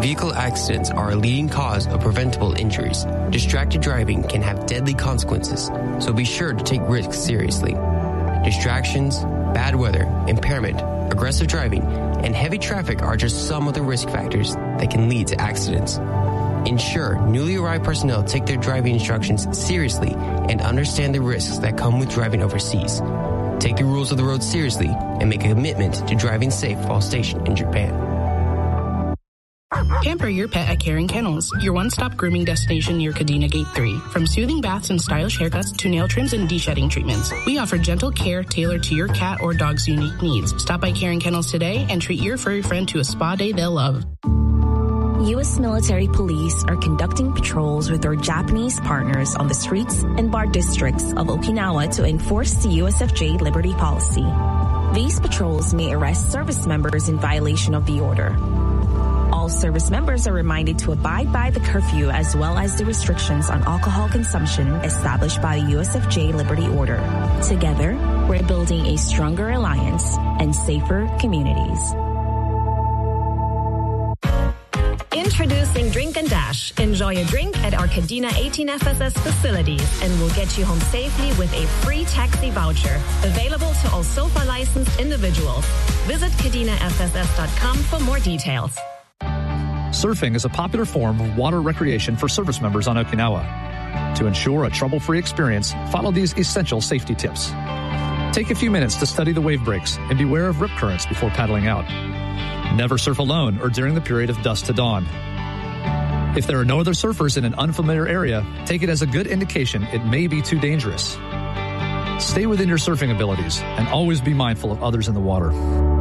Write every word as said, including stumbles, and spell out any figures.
Vehicle accidents are a leading cause of preventable injuries. Distracted driving can have deadly consequences, so be sure to take risks seriously. Distractions, bad weather, impairment, aggressive driving, and heavy traffic are just some of the risk factors that can lead to accidents. Ensure newly arrived personnel take their driving instructions seriously and understand the risks that come with driving overseas. Take the rules of the road seriously and make a commitment to driving safe while stationed in Japan. Pamper your pet at Karen Kennels, your one-stop grooming destination near Kadena Gate three. From soothing baths and stylish haircuts to nail trims and de-shedding treatments, we offer gentle care tailored to your cat or dog's unique needs. Stop by Karen Kennels today and treat your furry friend to a spa day they'll love. U S military police are conducting patrols with their Japanese partners on the streets and bar districts of Okinawa to enforce the U S F J Liberty Policy. These patrols may arrest service members in violation of the order. All service members are reminded to abide by the curfew as well as the restrictions on alcohol consumption established by the U S F J Liberty Order. Together, we're building a stronger alliance and safer communities. Introducing Drink and Dash. Enjoy a drink at our Kadena eighteen F S S facilities and we'll get you home safely with a free taxi voucher. Available to all SOFA licensed individuals. Visit Kadena F S S dot com for more details. Surfing is a popular form of water recreation for service members on Okinawa. To ensure a trouble-free experience, follow these essential safety tips. Take a few minutes to study the wave breaks and beware of rip currents before paddling out. Never surf alone or during the period of dusk to dawn. If there are no other surfers in an unfamiliar area, take it as a good indication it may be too dangerous. Stay within your surfing abilities and always be mindful of others in the water.